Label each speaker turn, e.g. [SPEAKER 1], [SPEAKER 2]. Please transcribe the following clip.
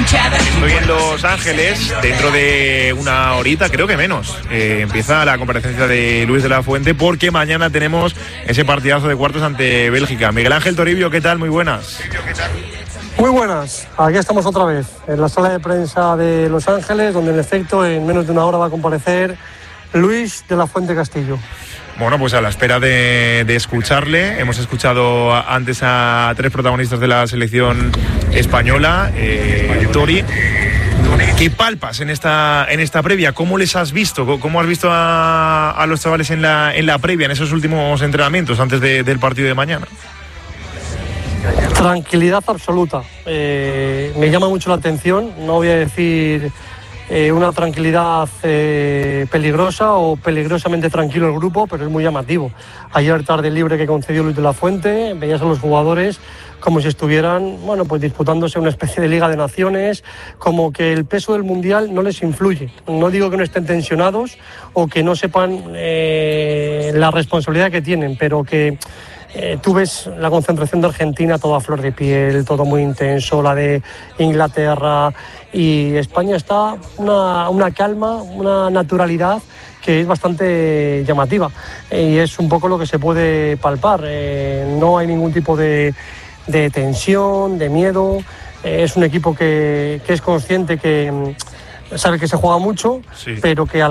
[SPEAKER 1] Estoy en Los Ángeles, dentro de una horita, creo que menos. Empieza la comparecencia de Luis de la Fuente, porque mañana tenemos ese partidazo de cuartos ante Bélgica. Miguel Ángel Toribio, ¿qué tal? Muy buenas.
[SPEAKER 2] Muy buenas, aquí estamos otra vez, en la sala de prensa de Los Ángeles, donde en efecto en menos de una hora va a comparecer Luis de la Fuente Castillo.
[SPEAKER 1] Bueno, pues a la espera de escucharle. Hemos escuchado antes a 3 protagonistas de la selección española. Tori, ¿qué palpas en esta previa? ¿Cómo les has visto? ¿Cómo has visto a los chavales en la previa, en esos últimos entrenamientos antes del partido de mañana?
[SPEAKER 2] Tranquilidad absoluta. Me llama mucho la atención, no voy a decir una tranquilidad peligrosa o peligrosamente tranquilo el grupo, pero es muy llamativo. Ayer tarde libre que concedió Luis de la Fuente, veías a los jugadores como si estuvieran, bueno, pues disputándose una especie de Liga de Naciones, como que el peso del Mundial no les influye. No digo que no estén tensionados o que no sepan la responsabilidad que tienen, pero que tú ves la concentración de Argentina toda a flor de piel, todo muy intenso, la de Inglaterra, y España está una calma, una naturalidad que es bastante llamativa, y es un poco lo que se puede palpar. No hay ningún tipo de tensión, de miedo. Es un equipo que es consciente, que sabe que se juega mucho, sí, pero que a la